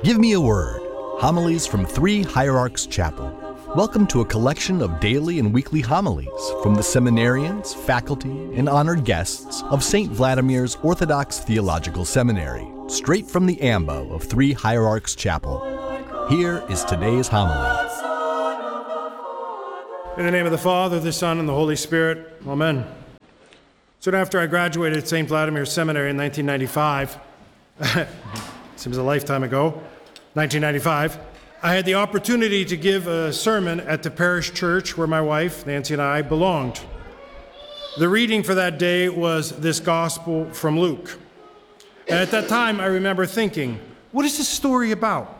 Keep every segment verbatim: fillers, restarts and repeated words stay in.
Give me a word. Homilies from Three Hierarchs Chapel. Welcome to a collection of daily and weekly homilies from the seminarians, faculty, and honored guests of Saint Vladimir's Orthodox Theological Seminary, straight from the ambo of Three Hierarchs Chapel. Here is today's homily. In the name of the Father, the Son, and the Holy Spirit. Amen. Soon after I graduated Saint Vladimir's Seminary in nineteen ninety-five, seems a lifetime ago, nineteen ninety-five, I had the opportunity to give a sermon at the parish church where my wife, Nancy, and I belonged. The reading for that day was this gospel from Luke. And at that time, I remember thinking, what is this story about?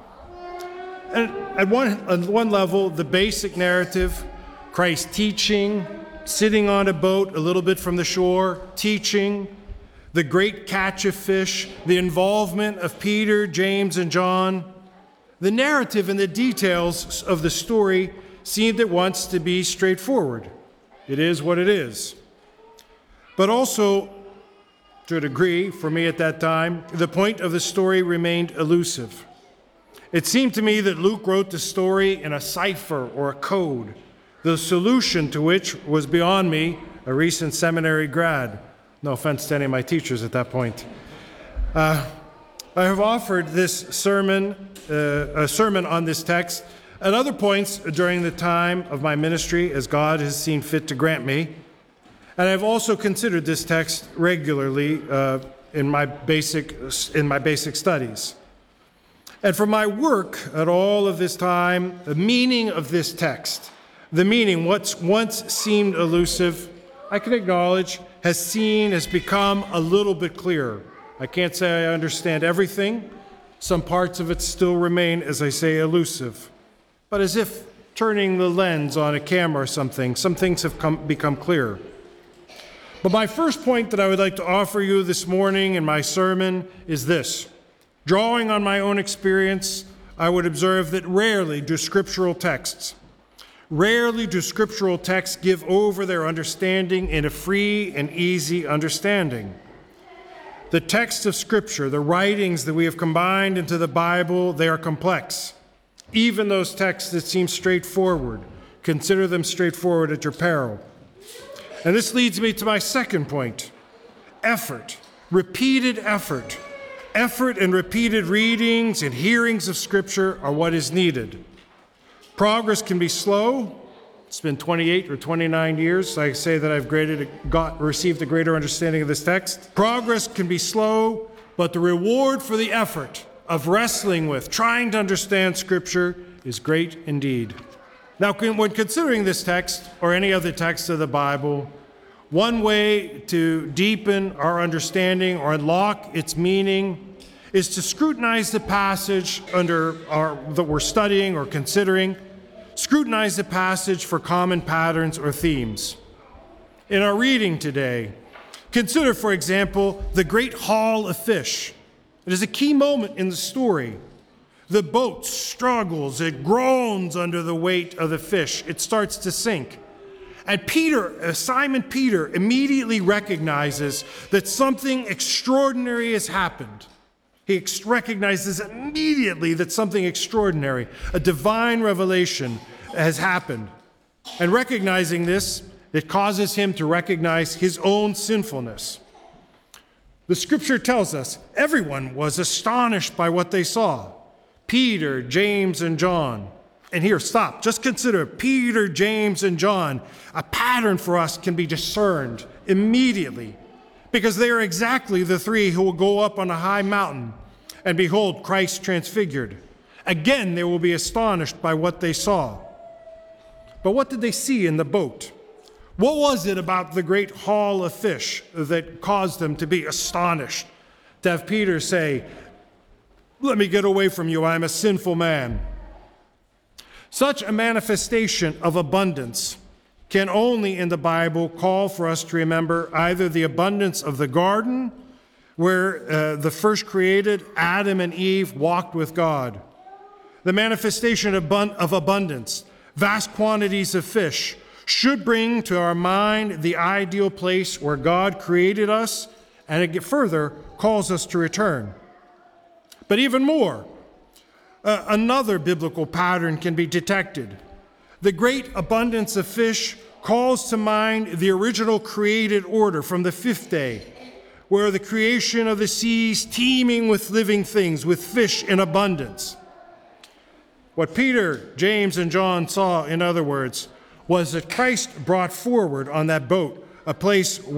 And at one, at one level, the basic narrative, Christ teaching, sitting on a boat a little bit from the shore, teaching, the great catch of fish, the involvement of Peter, James, and John. The narrative and the details of the story seemed at once to be straightforward. It is what it is. But also, to a degree, for me at that time, the point of the story remained elusive. It seemed to me that Luke wrote the story in a cipher or a code, the solution to which was beyond me, a recent seminary grad. No offense to any of my teachers at that point. Uh, I have offered this sermon, uh, a sermon on this text at other points during the time of my ministry as God has seen fit to grant me. And I've also considered this text regularly uh, in my basic in my basic studies. And for my work at all of this time, the meaning of this text, the meaning, what once seemed elusive, I can acknowledge, has seen, has become a little bit clearer. I can't say I understand everything. Some parts of it still remain, as I say, elusive. But as if turning the lens on a camera or something, some things have come, become clearer. But my first point that I would like to offer you this morning in my sermon is this. Drawing on my own experience, I would observe that rarely do scriptural texts Rarely do scriptural texts give over their understanding in a free and easy understanding. The texts of Scripture, the writings that we have combined into the Bible, they are complex. Even those texts that seem straightforward, consider them straightforward at your peril. And this leads me to my second point, effort, repeated effort. Effort and repeated readings and hearings of Scripture are what is needed. Progress can be slow. It's been twenty-eight or twenty-nine years. I say that I've graded, got, received a greater understanding of this text. Progress can be slow, but the reward for the effort of wrestling with, trying to understand Scripture is great indeed. Now, when considering this text or any other text of the Bible, one way to deepen our understanding or unlock its meaning is to scrutinize the passage under our, that we're studying or considering, scrutinize the passage for common patterns or themes. In our reading today, consider, for example, the great haul of fish. It is a key moment in the story. The boat struggles, it groans under the weight of the fish. It starts to sink. And Peter, Simon Peter, immediately recognizes that something extraordinary has happened. He ex- recognizes immediately that something extraordinary, a divine revelation, has happened. And recognizing this, it causes him to recognize his own sinfulness. The Scripture tells us everyone was astonished by what they saw. Peter, James, and John. And here, stop. Just consider Peter, James, and John. A pattern for us can be discerned immediately, because they are exactly the three who will go up on a high mountain and behold Christ transfigured. Again, they will be astonished by what they saw. But what did they see in the boat? What was it about the great haul of fish that caused them to be astonished? To have Peter say, "Let me get away from you, I'm a sinful man." Such a manifestation of abundance can only in the Bible call for us to remember either the abundance of the garden, where uh, the first created Adam and Eve walked with God. The manifestation of, bun- of abundance, vast quantities of fish, should bring to our mind the ideal place where God created us, and it further calls us to return. But even more, uh, another biblical pattern can be detected. The great abundance of fish calls to mind the original created order from the fifth day, where the creation of the seas teeming with living things, with fish in abundance. What Peter, James, and John saw, in other words, was that Christ brought forward on that boat a place